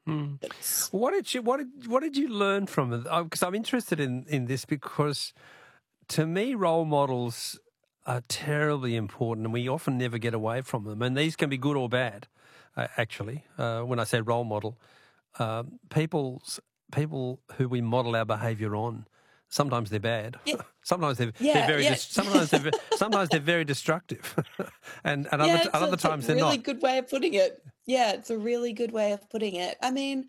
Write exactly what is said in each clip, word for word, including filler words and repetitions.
Hmm. What did you what did what did you learn from it? Because I'm interested in in this because to me role models are terribly important, and we often never get away from them. And these can be good or bad. Uh, actually, uh, when I say role model, uh, people's people who we model our behaviour on. Sometimes they're bad. Yeah. sometimes they're Yeah, they're very yeah. dis- sometimes they're sometimes they're very destructive, and and other Yeah, t- it's a, other it's a times they're really not. good way of putting it. Yeah, it's a really good way of putting it. I mean,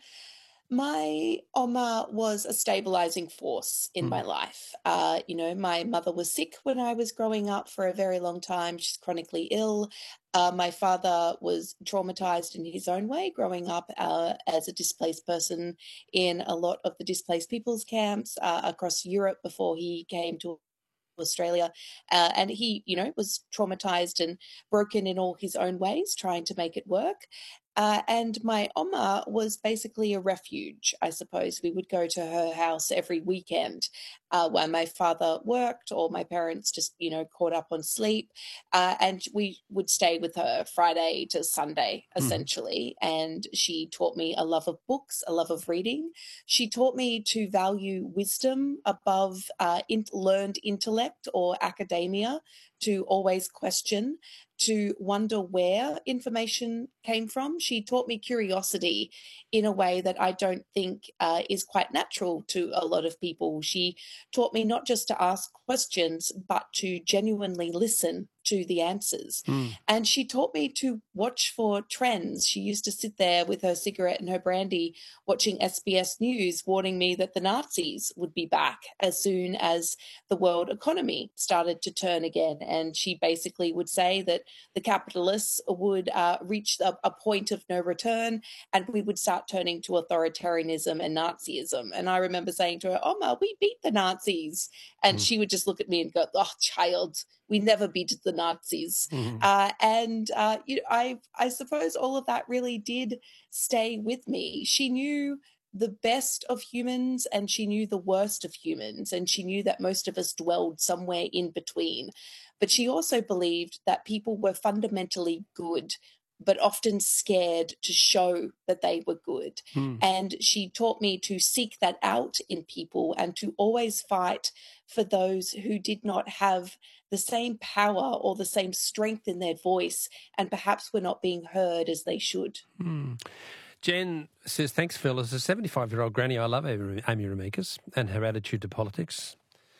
my Oma was a stabilizing force in Mm. my life. Uh, you know, my mother was sick when I was growing up for a very long time. She's chronically ill. Uh, my father was traumatized in his own way growing up uh, as a displaced person in a lot of the displaced people's camps uh, across Europe before he came to Australia. Uh, and he, you know, was traumatized and broken in all his own ways, trying to make it work. Uh, and my Oma was basically a refuge, I suppose. We would go to her house every weekend uh, while my father worked or my parents just, you know, caught up on sleep. Uh, and we would stay with her Friday to Sunday, Mm. essentially. And she taught me a love of books, a love of reading. She taught me to value wisdom above uh, in- learned intellect or academia, to always question, to wonder where information came from. She taught me curiosity in a way that I don't think uh, is quite natural to a lot of people. She taught me not just to ask questions, but to genuinely listen to the answers. Mm. And she taught me to watch for trends. She used to sit there with her cigarette and her brandy watching S B S News, warning me that the Nazis would be back as soon as the world economy started to turn again. And she basically would say that the capitalists would uh, reach a, a point of no return and we would start turning to authoritarianism and Nazism. And I remember saying to her, Oma, we beat the Nazis. And Mm. she would just look at me and go, oh, child, we never beat the Nazis. Mm. Uh, and uh, you know, I, I suppose all of that really did stay with me. She knew the best of humans and she knew the worst of humans, and she knew that most of us dwelled somewhere in between. But she also believed that people were fundamentally good, but often scared to show that they were good. Mm. And she taught me to seek that out in people and to always fight for those who did not have the same power or the same strength in their voice and perhaps were not being heard as they should. Mm. Jen says, thanks, Phil. As a seventy-five-year-old granny, I love Amy Remeikis and her attitude to politics.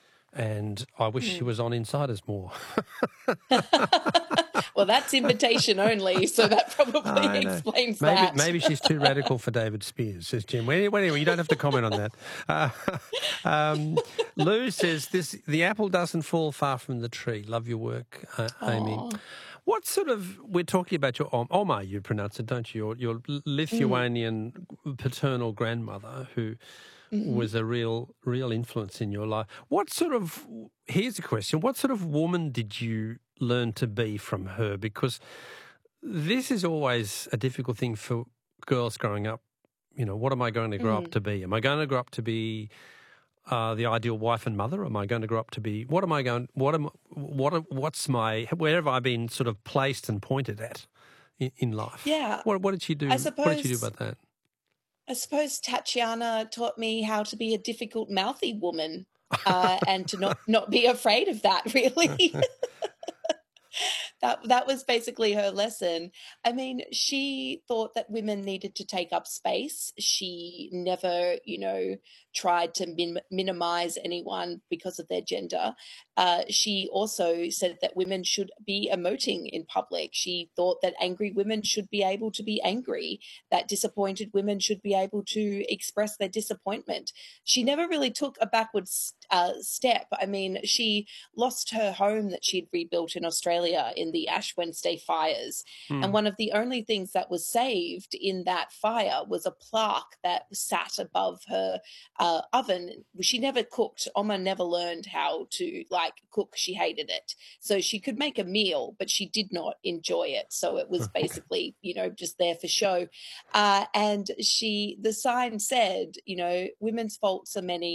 And I wish mm. she was on Insiders more. Well, that's invitation only, so that probably explains maybe, that. Maybe she's too radical for David Spears, says Jim. Anyway, you don't have to comment on that. Uh, um, Lou says, "This the apple doesn't fall far from the tree. Love your work, uh, Amy." Aww. What sort of, we're talking about your Oma, you pronounce it, don't you? Your, your Lithuanian mm. paternal grandmother who mm-hmm. was a real, real influence in your life. What sort of, here's a question, what sort of woman did you learn to be from her? Because this is always a difficult thing for girls growing up. You know, what am I going to grow mm. up to be? Am I going to grow up to be Uh, the ideal wife and mother? Am I going to grow up to be? What am I going? What am? What? What's my? Where have I been sort of placed and pointed at in, in life? Yeah. What? What did she do? I suppose, what did she do about that? I suppose Tatiana taught me how to be a difficult, mouthy woman, uh, and to not not be afraid of that. Really. That that was basically her lesson. I mean, she thought that women needed to take up space. She never, you know, tried to min- minimize anyone because of their gender. Uh, she also said that women should be emoting in public. She thought that angry women should be able to be angry, that disappointed women should be able to express their disappointment. She never really took a backwards uh, step. I mean, she lost her home that she'd rebuilt in Australia in the Ash Wednesday fires. Mm. And one of the only things that was saved in that fire was a plaque that sat above her uh, oven. She never cooked. Oma never learned how to like cook. She hated it. So she could make a meal, but she did not enjoy it. So it was basically, you know, just there for show. Uh, and she, the sign said, you know, women's faults are many,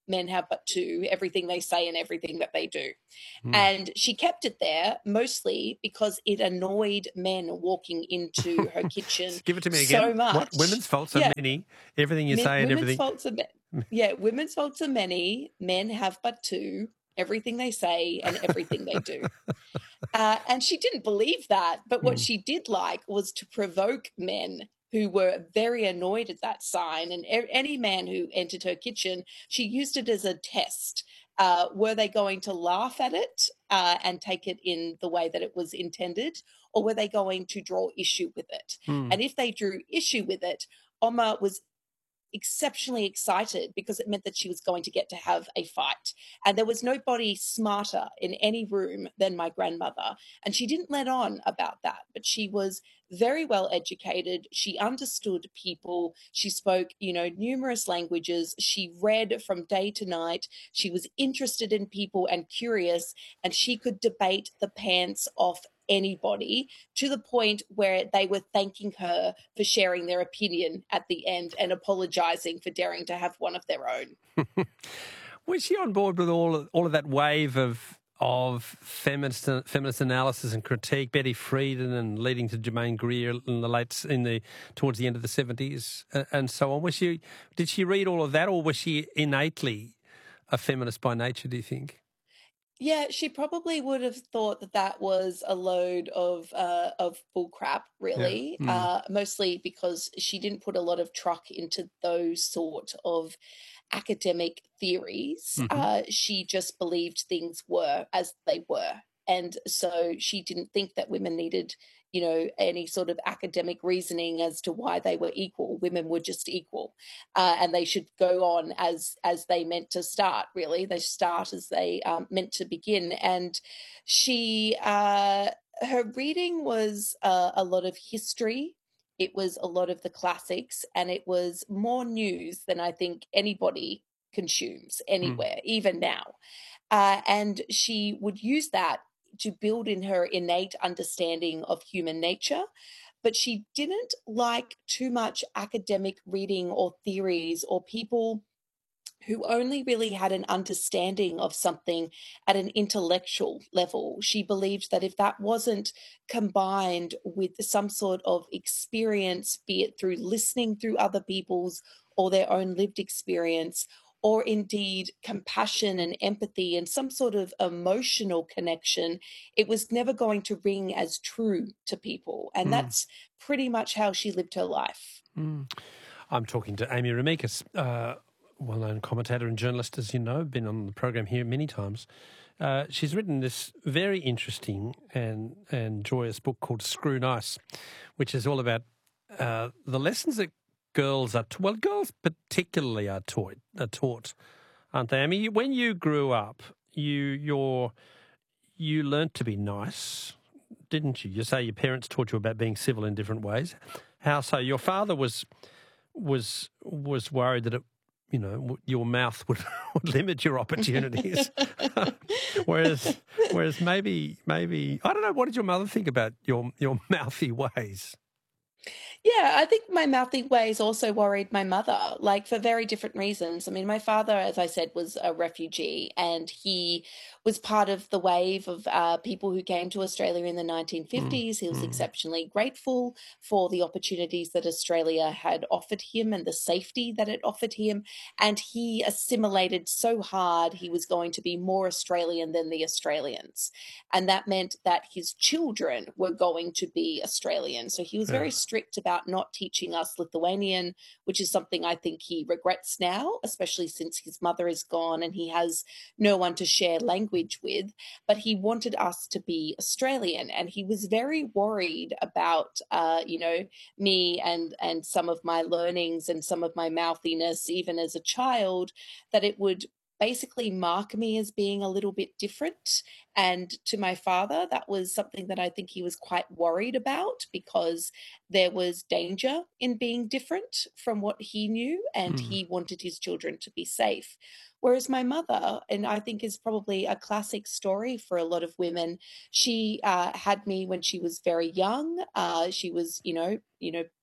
men have but two, everything they say and everything that they do. Mm. And she kept it there mostly because it annoyed men walking into her kitchen Give it to me so again. much. What? Women's faults are Yeah. many. Everything you Men, say and women's everything. faults are ma- yeah, women's faults are many. Men have but two. Everything they say and everything they do. Uh, and she didn't believe that. But what Mm. she did like was to provoke men who were very annoyed at that sign. And a- any man who entered her kitchen, she used it as a test. Uh, were they going to laugh at it uh, and take it in the way that it was intended, or were they going to draw issue with it? Mm. And if they drew issue with it, Oma was exceptionally excited because it meant that she was going to get to have a fight. And there was nobody smarter in any room than my grandmother. And she didn't let on about that, but she was very well educated. She understood people. She spoke, you know, numerous languages. She read from day to night. She was interested in people and curious, and she could debate the pants off anybody, to the point where they were thanking her for sharing their opinion at the end and apologizing for daring to have one of their own. Was she on board with all of, all of that wave of of feminist feminist analysis and critique, Betty Friedan and leading to Germaine Greer in the late in the towards the end of the seventies and so on? Was she did she read all of that, or was she innately a feminist by nature, do you think? Yeah, she probably would have thought that that was a load of uh, of bull crap, really. Yeah. Mm. Uh, mostly because she didn't put a lot of truck into those sort of academic theories. Mm-hmm. Uh, she just believed things were as they were, and so she didn't think that women needed, you know, any sort of academic reasoning as to why they were equal. Women were just equal, uh, and they should go on as as they meant to start. Really, they start as they um, meant to begin. And she, uh, her reading was uh, a lot of history. It was a lot of the classics, and it was more news than I think anybody consumes anywhere, mm. even now. Uh, and she would use that to build in her innate understanding of human nature. But she didn't like too much academic reading or theories or people who only really had an understanding of something at an intellectual level. She believed that if that wasn't combined with some sort of experience, be it through listening through other people's or their own lived experience, or indeed compassion and empathy and some sort of emotional connection, it was never going to ring as true to people. And mm. that's pretty much how she lived her life. Mm. I'm talking to Amy Remeikis, uh, well-known commentator and journalist, as you know, been on the program here many times. Uh, she's written this very interesting and, and joyous book called Screw Nice, which is all about uh, the lessons that girls are, t- well, girls particularly are taught, are taught, aren't they? I mean, when you grew up, you you're, you learnt to be nice, didn't you? You say your parents taught you about being civil in different ways. How so? Your father was was was worried that it, you know, your mouth would, would limit your opportunities. whereas, whereas maybe, maybe I don't know. What did your mother think about your your mouthy ways? Yeah, I think my mouthy ways also worried my mother, like for very different reasons. I mean, my father, as I said, was a refugee, and he was part of the wave of uh, people who came to Australia in the nineteen fifties. Mm. He was mm. exceptionally grateful for the opportunities that Australia had offered him and the safety that it offered him. And he assimilated so hard, he was going to be more Australian than the Australians. And that meant that his children were going to be Australian. So he was very yeah. strict about not teaching us Lithuanian, which is something I think he regrets now, especially since his mother is gone and he has no one to share language with. But he wanted us to be Australian, and he was very worried about, uh, you know, me and and some of my learnings and some of my mouthiness, even as a child, that it would basically mark me as being a little bit different. And to my father, that was something that I think he was quite worried about, because there was danger in being different from what he knew, and mm. he wanted his children to be safe. Whereas my mother, and I think is probably a classic story for a lot of women, she uh, had me when she was very young. Uh, she was, you know, you know,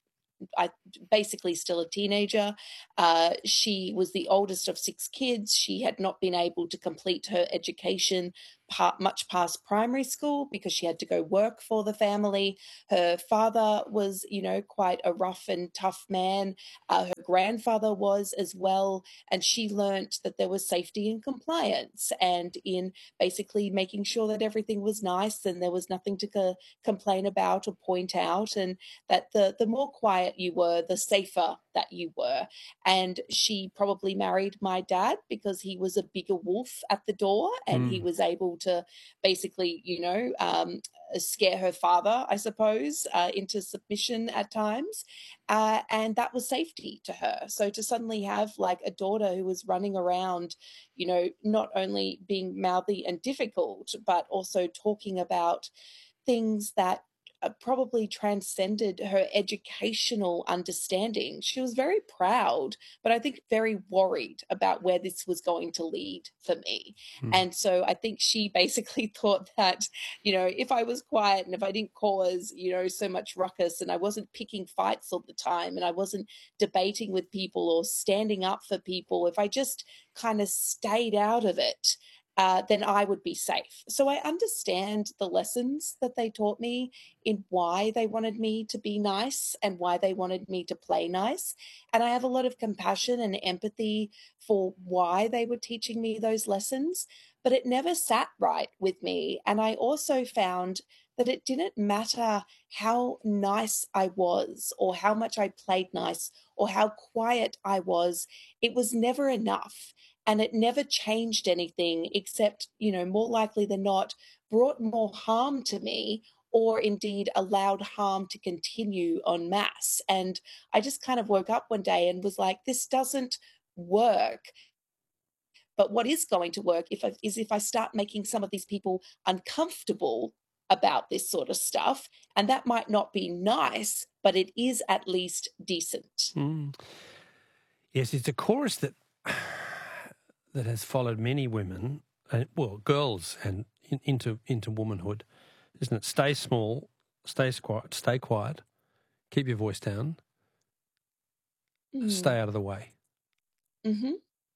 I, basically still a teenager. Uh, she was the oldest of six kids. She had not been able to complete her education part, much past primary school because she had to go work for the family. Her father was, you know, quite a rough and tough man. Uh, her grandfather was as well. And she learnt that there was safety in compliance and in basically making sure that everything was nice and there was nothing to co- complain about or point out, and that the the more quiet you were, the safer that you were. And she probably married my dad because he was a bigger wolf at the door, and mm. he was able to basically, you know, um, scare her father, I suppose, uh, into submission at times. Uh, and that was safety to her. So to suddenly have like a daughter who was running around, you know, not only being mouthy and difficult, but also talking about things that uh, probably transcended her educational understanding. She was very proud, but I think very worried about where this was going to lead for me. Hmm. And so I think she basically thought that, you know, if I was quiet and if I didn't cause, you know, so much ruckus and I wasn't picking fights all the time and I wasn't debating with people or standing up for people, if I just kind of stayed out of it, Uh, then I would be safe. So I understand the lessons that they taught me in why they wanted me to be nice and why they wanted me to play nice. And I have a lot of compassion and empathy for why they were teaching me those lessons, but it never sat right with me. And I also found that it didn't matter how nice I was or how much I played nice or how quiet I was. It was never enough. And it never changed anything except, you know, more likely than not, brought more harm to me or indeed allowed harm to continue en masse. And I just kind of woke up one day and was like, this doesn't work. But what is going to work if I, is if I start making some of these people uncomfortable about this sort of stuff. And that might not be nice, but it is at least decent. Mm. Yes, it's a chorus that that has followed many women, uh, well, girls, and in, into into womanhood, isn't it? Stay small, stay quiet, stay quiet, keep your voice down, mm. stay out of the way. Mm-hmm.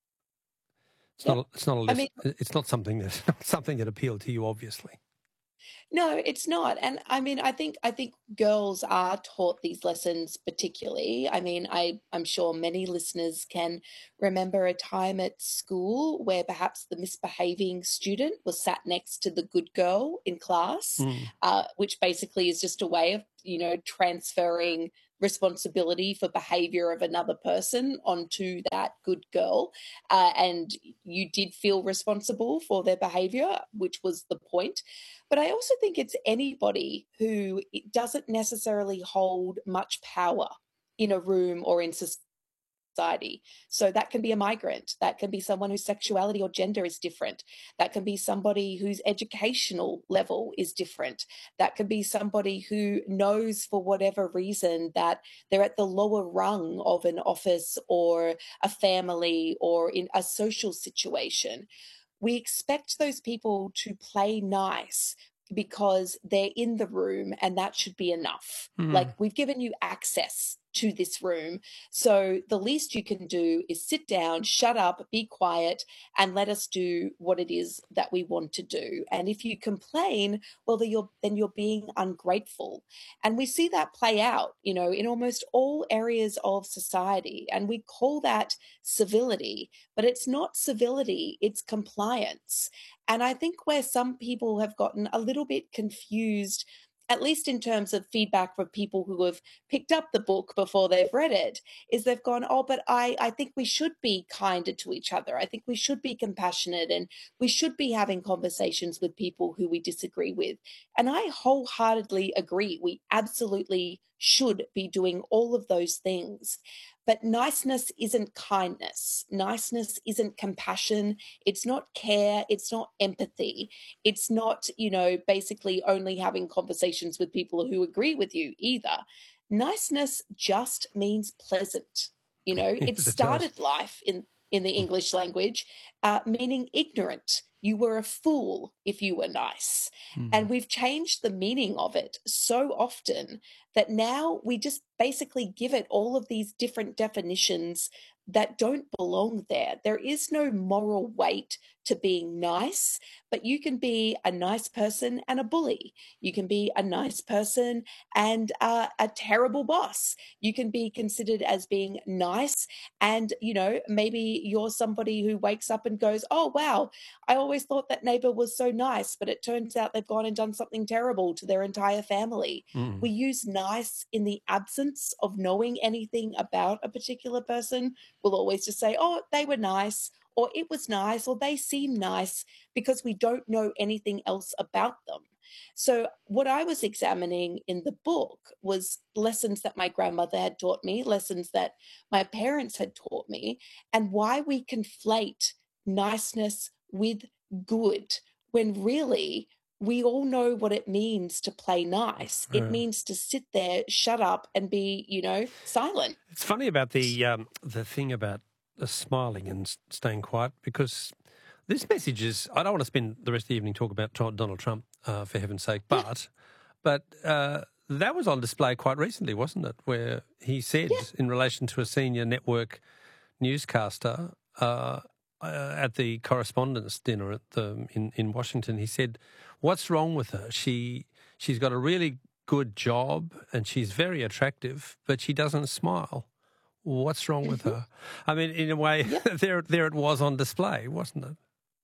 It's yep. not. It's not a list. I mean, it's not something that not something that appealed to you, obviously. No, it's not. And I mean, I think I think girls are taught these lessons particularly. I mean, I, I'm sure many listeners can remember a time at school where perhaps the misbehaving student was sat next to the good girl in class, mm. uh, which basically is just a way of, you know, transferring responsibility for behavior of another person onto that good girl. Uh, and you did feel responsible for their behavior, which was the point. But I also think it's anybody who doesn't necessarily hold much power in a room or in society. So that can be a migrant. That can be someone whose sexuality or gender is different. That can be somebody whose educational level is different. That can be somebody who knows for whatever reason that they're at the lower rung of an office or a family or in a social situation. We expect those people to play nice because they're in the room and that should be enough. Mm. Like, we've given you access to this room. So the least you can do is sit down, shut up, be quiet, and let us do what it is that we want to do. And if you complain, well, then you're, then you're being ungrateful. And we see that play out, you know, in almost all areas of society. And we call that civility, but it's not civility, it's compliance. And I think where some people have gotten a little bit confused, at least in terms of feedback from people who have picked up the book before they've read it, is they've gone, oh, but I, I think we should be kinder to each other. I think we should be compassionate and we should be having conversations with people who we disagree with. And I wholeheartedly agree. We absolutely should be doing all of those things. But niceness isn't kindness. Niceness isn't compassion. It's not care. It's not empathy. It's not, you know, basically only having conversations with people who agree with you either. Niceness just means pleasant. You know, it started life in, in the English language, uh, meaning ignorant. You were a fool if you were nice. Mm. And we've changed the meaning of it so often that now we just basically give it all of these different definitions that don't belong there. There is no moral weight to being nice, but you can be a nice person and a bully. You can be a nice person and uh, a terrible boss. You can be considered as being nice and, you know, maybe you're somebody who wakes up and goes, oh, wow, I always thought that neighbor was so nice, but it turns out they've gone and done something terrible to their entire family. Mm. We use nice in the absence of knowing anything about a particular person. We'll always just say, oh, they were nice, or it was nice, or they seem nice, because we don't know anything else about them. So, what I was examining in the book was lessons that my grandmother had taught me, lessons that my parents had taught me, and why we conflate niceness with good when really we all know what it means to play nice. It Yeah. means to sit there, shut up, and be, you know, silent. It's funny about the um, the thing about uh, smiling and s- staying quiet, because this message is, I don't want to spend the rest of the evening talking about Tr- Donald Trump, uh, for heaven's sake, but but uh, that was on display quite recently, wasn't it? Where he said, Yeah. in relation to a senior network newscaster uh, uh, at the correspondence dinner at the in, in Washington, he said, "What's wrong with her? She she's got a really good job and she's very attractive, but she doesn't smile. What's wrong with Mhm. her?" I mean, in a way, Yeah. there there it was on display, wasn't it?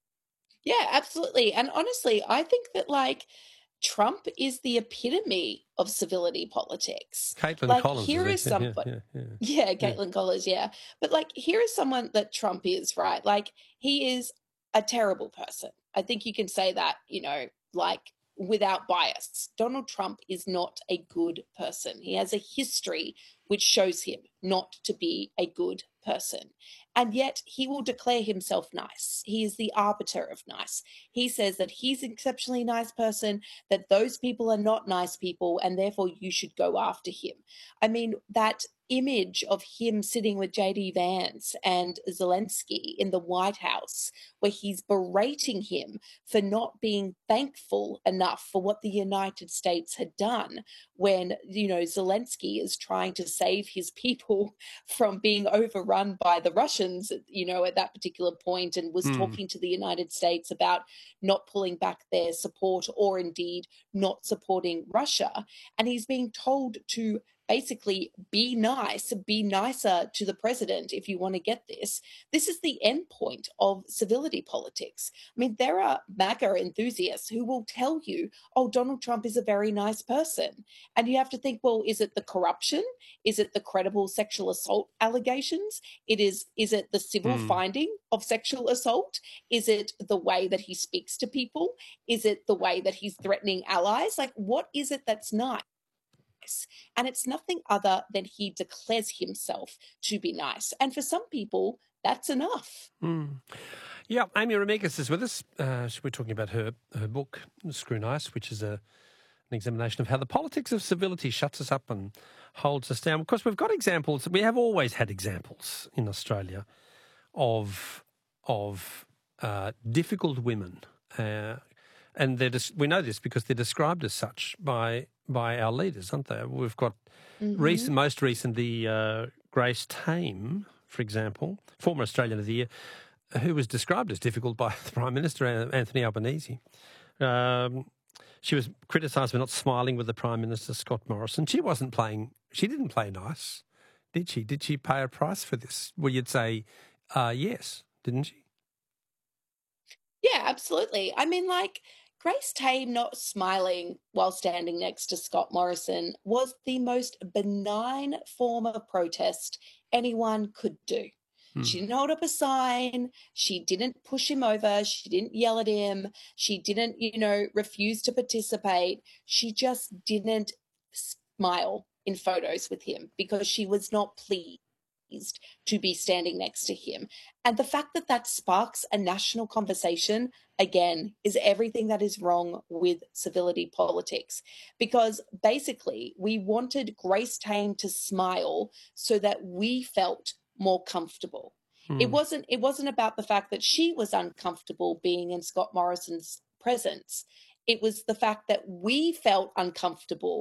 Yeah, absolutely. And honestly, I think that like Trump is the epitome of civility politics. Caitlin Like, Collins was here there. is Yeah, yeah, somebody, yeah, yeah. yeah, Yeah. Caitlin Collins, yeah. But like, here is someone that Trump is, right? Like, he is a terrible person. I think you can say that, you know, like without bias. Donald Trump is not a good person. He has a history which shows him not to be a good person. And yet he will declare himself nice. He is the arbiter of nice. He says that he's an exceptionally nice person, that those people are not nice people, and therefore you should go after him. I mean, that image of him sitting with J D Vance and Zelensky in the White House, where he's berating him for not being thankful enough for what the United States had done, when, you know, Zelensky is trying to save his people from being overrun by the Russians, you know, at that particular point, and was Mm. talking to the United States about not pulling back their support or indeed not supporting Russia. And he's being told to basically be nice, be nicer to the president if you want to get this. This is the end point of civility politics. I mean, there are MAGA enthusiasts who will tell you, oh, Donald Trump is a very nice person. And you have to think, well, is it the corruption? Is it the credible sexual assault allegations? It is, is it the civil Mm. finding of sexual assault? Is it the way that he speaks to people? Is it the way that he's threatening allies? Like, what is it that's nice? And it's nothing other than he declares himself to be nice. And for some people, that's enough. Mm. Yeah, Amy Ramikis is with us. Uh, we're talking about her her book, Screw Nice, which is a an examination of how the politics of civility shuts us up and holds us down. Of course, we've got examples. We have always had examples in Australia of of uh, difficult women, uh, and they're des- we know this because they're described as such by by our leaders, aren't they? We've got Mhm. recent, most recently, uh, Grace Tame, for example, former Australian of the Year, who was described as difficult by the Prime Minister, Anthony Albanese. Um, she was criticised for not smiling with the Prime Minister, Scott Morrison. She wasn't playing, she didn't play nice, did she? Did she pay a price for this? Well, you'd say uh, yes, didn't she? Yeah, absolutely. I mean, like, Grace Tame not smiling while standing next to Scott Morrison was the most benign form of protest anyone could do. Hmm. She didn't hold up a sign. She didn't push him over. She didn't yell at him. She didn't, you know, refuse to participate. She just didn't smile in photos with him because she was not pleased to be standing next to him. And the fact that that sparks a national conversation, again, is everything that is wrong with civility politics. Because basically, we wanted Grace Tame to smile so that we felt more comfortable. Hmm. It wasn't it wasn't about the fact that she was uncomfortable being in Scott Morrison's presence. It was the fact that we felt uncomfortable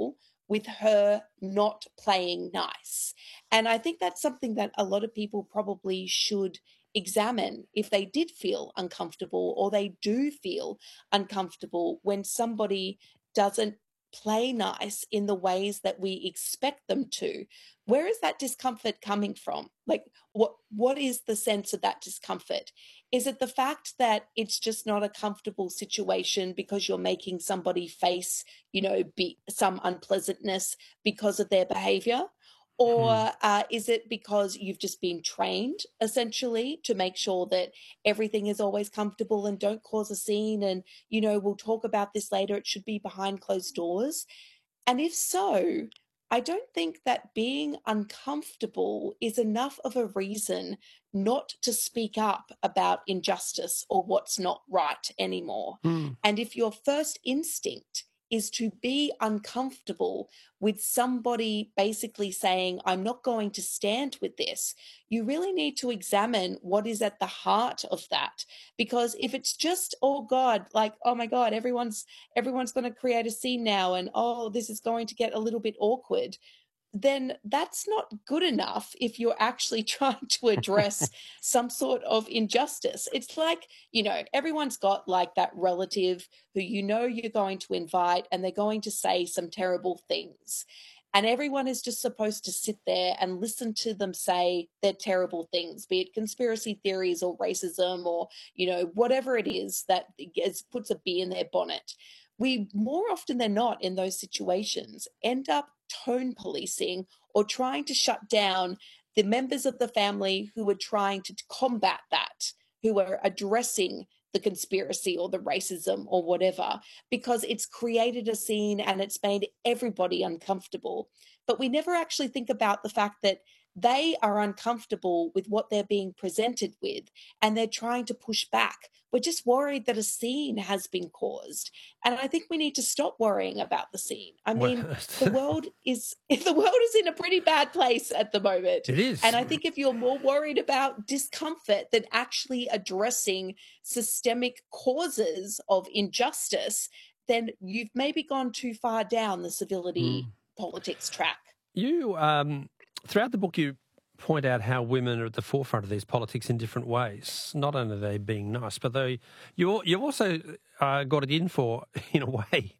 with her not playing nice. And I think that's something that a lot of people probably should examine if they did feel uncomfortable or they do feel uncomfortable when somebody doesn't play nice in the ways that we expect them to. Where is that discomfort coming from? Like, what what is the sense of that discomfort? Is it the fact that it's just not a comfortable situation because you're making somebody face, you know, be some unpleasantness because of their behavior? Or Mm. uh, is it because you've just been trained essentially to make sure that everything is always comfortable and don't cause a scene? And, you know, we'll talk about this later. It should be behind closed doors. And if so, I don't think that being uncomfortable is enough of a reason not to speak up about injustice or what's not right anymore. Mm. And if your first instinct is to be uncomfortable with somebody basically saying, I'm not going to stand with this, you really need to examine what is at the heart of that. Because if it's just, oh God, like, oh my God, everyone's everyone's going to create a scene now and oh, this is going to get a little bit awkward, then that's not good enough if you're actually trying to address some sort of injustice. It's like, you know, everyone's got like that relative who you know you're going to invite and they're going to say some terrible things. And everyone is just supposed to sit there and listen to them say their terrible things, be it conspiracy theories or racism or, you know, whatever it is that is, puts a bee in their bonnet. We more often than not in those situations end up tone policing or trying to shut down the members of the family who are trying to combat that, who are addressing the conspiracy or the racism or whatever, because it's created a scene and it's made everybody uncomfortable. But we never actually think about the fact that they are uncomfortable with what they're being presented with and they're trying to push back. We're just worried that a scene has been caused. And I think we need to stop worrying about the scene. I mean, Well, the world is the world is in a pretty bad place at the moment. it is. And I think if you're more worried about discomfort than actually addressing systemic causes of injustice, then you've maybe gone too far down the civility Mm. politics track. You, um, throughout the book, you point out how women are at the forefront of these politics in different ways. Not only are they being nice, but they you you've also uh, got it in for, in a way,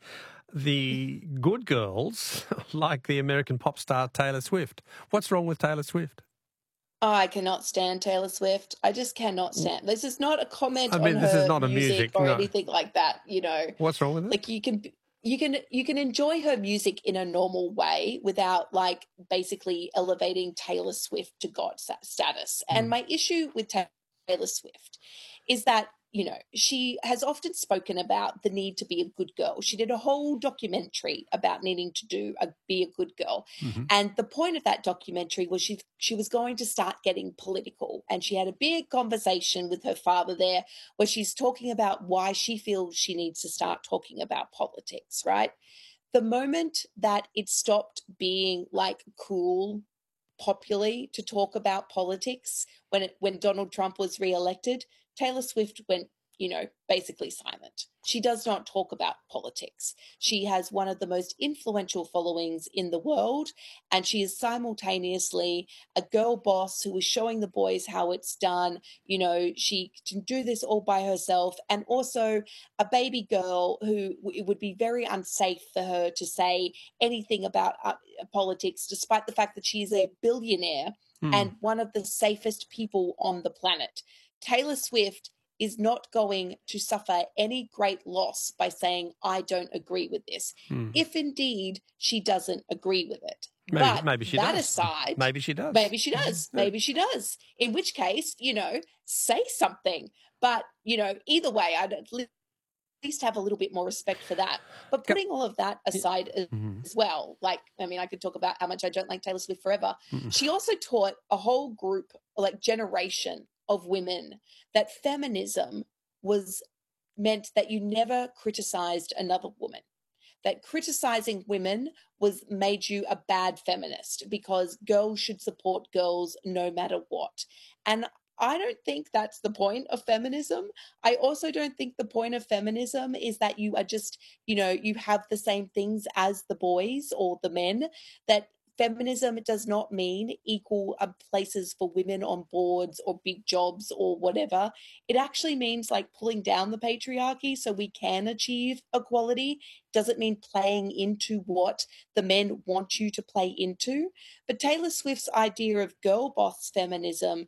the good girls like the American pop star Taylor Swift. What's wrong with Taylor Swift? Oh, I cannot stand Taylor Swift. I just cannot stand. This is not a comment I mean, on this her is not a music, music, or no. anything like that. You know, What's wrong with it? like you can you can you can enjoy her music in a normal way without like basically elevating Taylor Swift to God status. And Mm. my issue with Taylor Swift is that, you know, she has often spoken about the need to be a good girl. She did a whole documentary about needing to do a, be a good girl. Mm-hmm. And the point of that documentary was she she was going to start getting political. And she had a big conversation with her father there where she's talking about why she feels she needs to start talking about politics, right? The moment that it stopped being like cool popularly to talk about politics when it, when Donald Trump was reelected, Taylor Swift went, you know, basically silent. She does not talk about politics. She has one of the most influential followings in the world, and she is simultaneously a girl boss who is showing the boys how it's done. You know, she can do this all by herself, and also a baby girl who it would be very unsafe for her to say anything about uh, politics, despite the fact that she is a billionaire Mm. and one of the safest people on the planet. Taylor Swift is not going to suffer any great loss by saying, I don't agree with this, Mm. if indeed she doesn't agree with it. Maybe, but maybe she that does. aside, maybe she does. maybe she does, Yeah. maybe she does. In which case, you know, say something. But, you know, either way, I'd at least have a little bit more respect for that. But putting all of that aside as, Mm-hmm. as well, like, I mean, I could talk about how much I don't like Taylor Swift forever. Mm-hmm. She also taught a whole group, like generation of women, that feminism was meant that you never criticized another woman, that criticizing women was made you a bad feminist because girls should support girls no matter what. And I don't think that's the point of feminism. I also don't think the point of feminism is that you are just, you know, you have the same things as the boys or the men. That feminism does not mean equal uh, places for women on boards or big jobs or whatever. It actually means like pulling down the patriarchy so we can achieve equality. Doesn't mean playing into what the men want you to play into. But Taylor Swift's idea of girl boss feminism